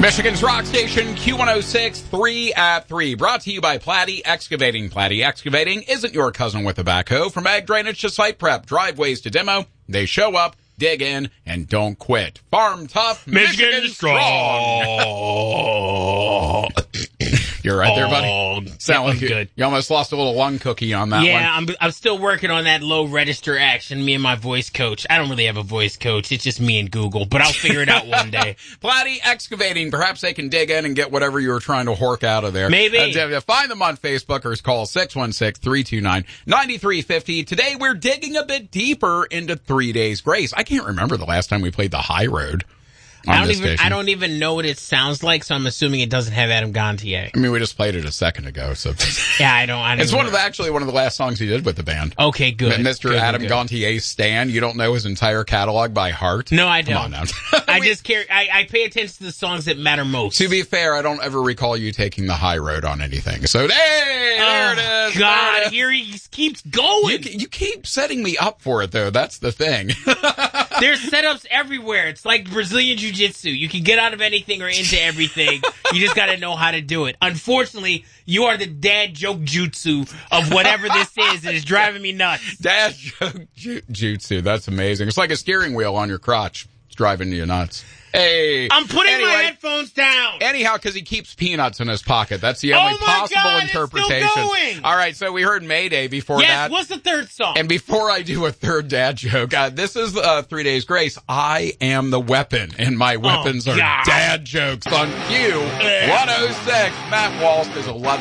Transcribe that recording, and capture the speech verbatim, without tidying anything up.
Michigan's rock station, Q one oh six, three at three. Brought to you by Platte Excavating. Platte Excavating isn't your cousin with a backhoe. From ag drainage to site prep, driveways to demo, they show up, dig in, and don't quit. Farm tough, Michigan, Michigan strong. strong. You're right there, buddy. Oh, Sound like you, good. You almost lost a little lung cookie on that yeah, one. I'm I'm still working on that low register action, me and my voice coach. I don't really have a voice coach. It's just me and Google, but I'll figure it out one day. Platte Excavating. Perhaps they can dig in and get whatever you were trying to hork out of there. Maybe. Uh, find them on Facebook or call six one six, three two nine, nine three five zero. Today we're digging a bit deeper into Three Days Grace. I can't remember the last time we played the High Road. I don't even station. I don't even know what it sounds like, so I'm assuming it doesn't have Adam Gontier. I mean, we just played it a second ago, so yeah, I don't. I don't it's one know. of the actually one of the last songs he did with the band. Okay, good. Mister Good, Adam good. Gontier Stan. You don't know his entire catalog by heart? No, I don't. Come on now. I just care. I, I pay attention to the songs that matter most. To be fair, I don't ever recall you taking the High Road on anything. So hey, there oh, it is. God, it is. here he keeps going. You, you keep setting me up for it, though. That's the thing. There's setups everywhere. It's like Brazilian Jiu-Jitsu. You can get out of anything or into everything. You just got to know how to do it. Unfortunately, you are the dad joke jutsu of whatever this is, and it's driving me nuts. Dad joke ju- jutsu. That's amazing. It's like a steering wheel on your crotch. It's driving you nuts. Hey. I'm putting anyway, my headphones down. Anyhow, because he keeps peanuts in his pocket. That's the only oh my possible God, interpretation. It's still going. All right, so we heard Mayday before yes, that. Yes, what's the third song? And before I do a third dad joke, uh, this is uh, Three Days Grace. I am the weapon, and my weapons oh, are God. dad jokes on Q one oh six. Matt Walsh is eleven.